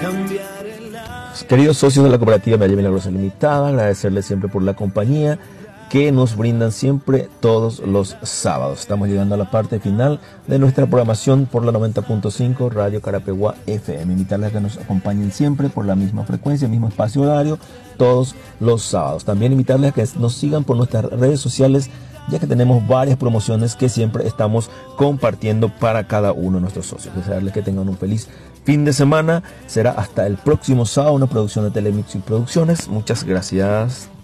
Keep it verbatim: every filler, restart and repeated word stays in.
Queridos socios de la cooperativa Medalla Milagrosa Limitada, agradecerles siempre por la compañía que nos brindan siempre todos los sábados. Estamos llegando a la parte final de nuestra programación por la noventa punto cinco Radio Carapeguá F M. Invitarles a que nos acompañen siempre por la misma frecuencia, el mismo espacio horario, todos los sábados. También invitarles a que nos sigan por nuestras redes sociales, ya que tenemos varias promociones que siempre estamos compartiendo para cada uno de nuestros socios. Desearles que tengan un feliz fin de semana. Será hasta el próximo sábado, una producción de Telemix y Producciones. Muchas gracias.